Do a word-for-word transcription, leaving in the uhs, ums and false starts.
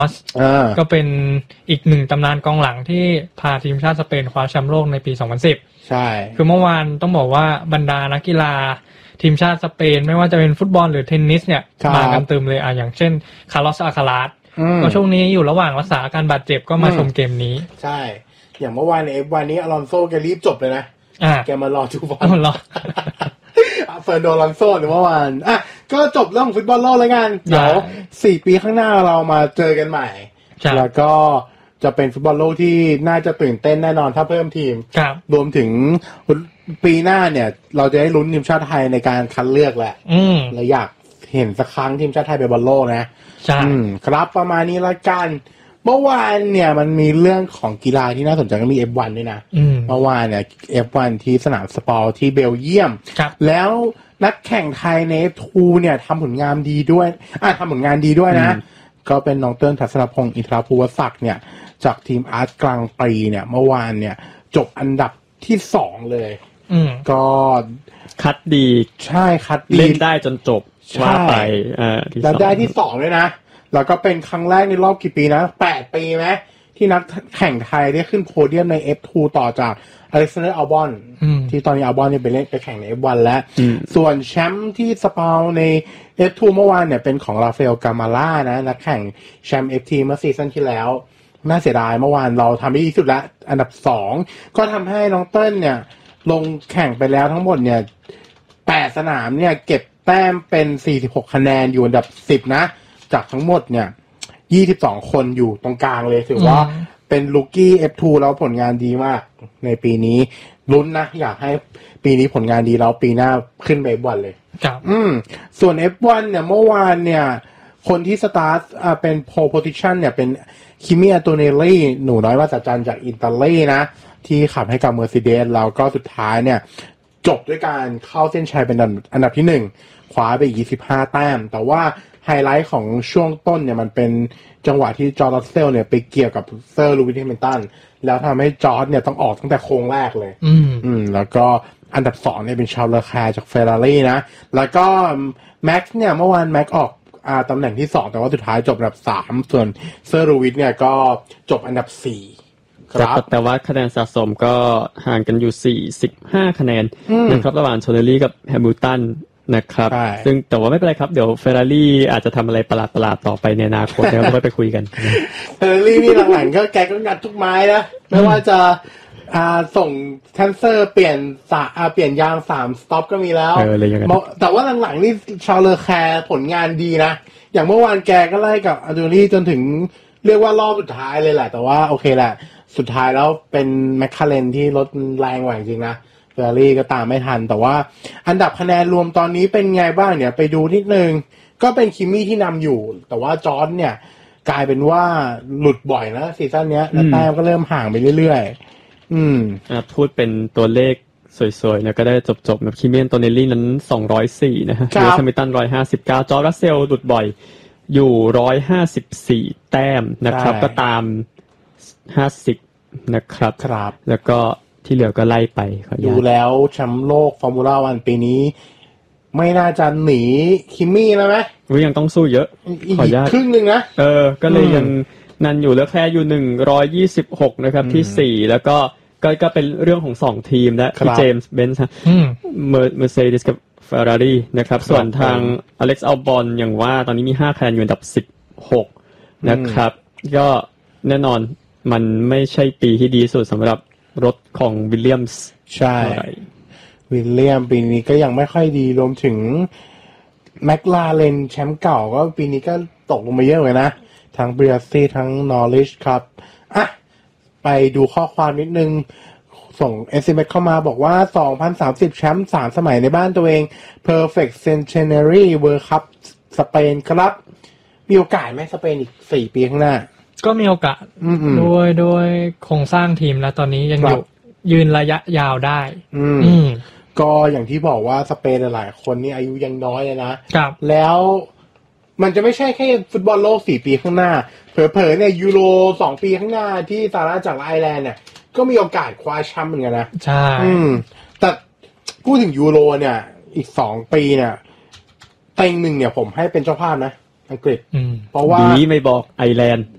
ก็เป็นอีกหนึ่งตำนานกองหลังที่พาทีมชาติสเปนคว้าแชมป์โลกในปีสองพันสิบใช่คือเมื่อวานต้องบอกว่าบรรดานักกีฬาทีมชาติสเปนไม่ว่าจะเป็นฟุตบอลหรือเทนนิสเนี่ยมากันเต็มเลยอ่ะอย่างเช่นคาร์ลอสอาคาราสก็ช่วงนี้อยู่ระหว่างรักษาอาการบาดเจ็บก็มาชมเกมนี้ใช่อย่างเมื่อวานใน เอฟ วัน นี้อลอนโซแกรีบจบเลยนะแกมารอดูบอลรอเฟอร์โดอลอนโซในเมื่อวานอ่ะก็จบเรื่องฟุตบอลโลกแล้วกันเดี๋ยวสี่ปีข้างหน้าเรามาเจอกันใหม่แล้วก็จะเป็นฟุตบอลโลกที่น่าจะตื่นเต้นแน่นอนถ้าเพิ่มทีมรวมถึงปีหน้าเนี่ยเราจะได้ลุ้นทีมชาติไทยในการคัดเลือกแหละและอยากเห็นสักครั้งทีมชาติไทยไปบอลโลกนะใช่ครับประมาณนี้ละกันเมื่อวานเนี่ยมันมีเรื่องของกีฬาที่น่าสนใจก็มี เอฟ วัน ด้วยนะเมื่อวานเนี่ย เอฟ วัน ที่สนามสปอร์ที่เบลเยียมแล้วนักแข่งไทยใน เอฟ ทู เนี่ยทำผลงานดีด้วยอ่ะทำผลงานดีด้วยนะก็เป็นน้องเติ้ลทัศนพงศ์อินทรภูวศักดิ์เนี่ยจากทีมอาร์ตกลางปีเนี่ยเมื่อวานเนี่ยจบอันดับที่สองเลยก็คัดดีใช่คัดดีเล่นได้จนจบว่าไปอ่าแล้วได้ที่สองด้วยนะแล้วก็เป็นครั้งแรกในรอบกี่ปีนะแปดปีไหมที่นักแข่งไทยได้ขึ้นโพเดียมใน เอฟ ทู ต่อจากอเล็กซานเดอร์อัลบอนที่ตอนนี้อัลบอนเนี่ยไปเล่นไปแข่งใน เอฟ วัน แล้วส่วนแชมป์ที่สปาวใน เอฟ ทู เมื่อวานเนี่ยเป็นของราฟาเอลกามาล่านะนักแข่งแชมป์ เอฟ ที เมื่อซีซั่นที่แล้วน่าเสียดายเมื่อวานเราทำได้ดีสุดแล้วอันดับสองก็ทำให้น้องเติ้ลเนี่ยลงแข่งไปแล้วทั้งหมดเนี่ยแปดสนามเนี่ยเก็บแต้มเป็นสี่สิบหกคะแนนอยู่อันดับสิบนะจากทั้งหมดเนี่ยยี่สิบสองคนอยู่ตรงกลางเลยถือว่าเป็นลูกี้ เอฟ ทู แล้วผลงานดีมากในปีนี้ลุ้นนะอยากให้ปีนี้ผลงานดีแล้วปีหน้าขึ้นไป เอฟ วัน เลยครับอืมส่วน เอฟ วัน เนี่ยเมื่อวานเนี่ยคนที่สตาร์ทอ่าเป็น pole position เนี่ยเป็นคิมิ อันโตเนลลี่หนูน้อยว่าสัจจันจากอิตาลีนะที่ขับให้กับ Mercedes แล้วก็สุดท้ายเนี่ยจบด้วยการเข้าเส้นชัยเป็นอันดับที่หนึ่งคว้าไปยี่สิบห้าแต้มแต่ว่าไฮไลท์ของช่วงต้นเนี่ยมันเป็นจังหวะที่จอร์จ รัสเซลเนี่ยไปเกี่ยวกับเซอร์ลูวิส แฮมิลตันแล้วทำให้จอร์จเนี่ยต้องออกตั้งแต่โค้งแรกเลยอืมอืมแล้วก็อันดับสองเนี่ยเป็นชาร์ล เลอแคร์จากเฟอร์รารี่นะแล้วก็แม็กซ์เนี่ยเมื่อวานแม็กออกอ่าตำแหน่งที่สองแต่ว่าสุดท้ายจบอันดับสามส่วนเซอร์ลูวิสเนี่ยก็จบอันดับสี่ครับแต่ว่าคะแนนสะสมก็ห่างกันอยู่สี่สิบห้าคะแนนนะครับระหว่างโชเนลลี่กับแฮมิลตันนะครับซึ่งแต่ว่าไม่เป็นไรครับเดี๋ยวเฟอร์รารี่อาจจะทำอะไรประหลาดๆต่อไปในอนาคตแล้วก็ไปคุยกันเฟอร์รารี่นี่หลังๆก็แกก็งัดทุกไม้นะไม่ว่าจะอ่าส่งแทนเซอร์เปลี่ยนสาอ่าเปลี่ยนยางสามสต็อปก็มีแล้วแต่ว่าหลังๆนี่ชาร์ล เลอแคร์ผลงานดีนะอย่างเมื่อวานแกก็ไล่กับอันโตนี่จนถึงเรียกว่ารอบสุดท้ายเลยแหละแต่ว่าโอเคแหละสุดท้ายแล้วเป็นแมคคาเรนที่รถแรงกว่าจริงๆนะเฟอร์รารี่ก็ตามไม่ทันแต่ว่าอันดับคะแนนรวมตอนนี้เป็นไงบ้างเนี่ยไปดูนิดนึงก็เป็นคิมมี่ที่นำอยู่แต่ว่าจอร์จเนี่ยกลายเป็นว่าหลุดบ่อยนะซีซั่นนี้แล้วแต้มก็เริ่มห่างไปเรื่อยๆอืมอ่าพูดเป็นตัวเลขสวยๆนะก็ได้จบๆแบบคิมมี่ อันโตเนลลี่นั้นสองร้อยสี่นะฮะเลวิส แฮมิลตันหนึ่งร้อยห้าสิบเก้าจอร์จ รัสเซลหลุดบ่อยอยู่หนึ่งร้อยห้าสิบสี่แต้มนะครับก็ตามห้าสิบนะครับครับแล้วก็ที่เหลือก็ไล่ไปดูแล้วแชมป์โลกฟอร์มูล่าวันปีนี้ไม่น่าจะหนีคิมมี่แล้วไหมยังต้องสู้เยอะขออนุญาตครึ่งนึงนะเออก็เลยยังนันอยู่แล้วแค่อยู่หนึ่งร้อยยี่สิบหกนะครับที่สี่แล้วก็ก็ก็เป็นเรื่องของสองทีมนะที่เจมส์เบนซ์เมอร์เมอร์เซเดสกับเฟอร์รารี่นะครับส่วนทางอเล็กซ์อัลบอนอย่างว่าตอนนี้มีห้าคะแนนอยู่อันดับสิบหกนะครับก็แน่นอนมันไม่ใช่ปีที่ดีสุดสำหรับรถของวิลเลียมส์ใช่วิลเลียมปีนี้ก็ยังไม่ค่อยดีรวมถึงแมคลาเรนแชมป์เก่าก็ปีนี้ก็ตกลงมาเยอะเลยนะทั้งเบรียซี่ทั้งนอริชครับอ่ะไปดูข้อความนิดนึงส่ง เอส เอ็ม เอส เข้ามาบอกว่าสองพันสามสิบแชมป์สามสมัยในบ้านตัวเอง Perfect Centenary World Cup สเปนครับมีโอกาสไหมสเปนอีกสี่ปีข้างหน้าก็มีโอกาสโดยโดยโครงสร้างทีมแล้วตอนนี้ยังอยู่ยืนระยะยาวได้อืมก็อย่างที่บอกว่าสเปนหลายคนนี่อายุยังน้อยเลยนะครับแล้วมันจะไม่ใช่แค่ฟุตบอลโลกสี่ปีข้างหน้าเผลอๆเนี่ยยูโรสองปีข้างหน้าที่สหราชอาณาจักรไอร์แลนด์เนี่ยก็มีโอกาสคว้าแชมป์เหมือนกันนะใช่อืมแต่พูดถึงยูโรเนี่ยอีกสองปีเนี่ยเต็งหนึ่งเนี่ยผมให้เป็นเจ้าภาพนะอังกฤษเพราะว่าดีไม่บอกไอร์แลนด์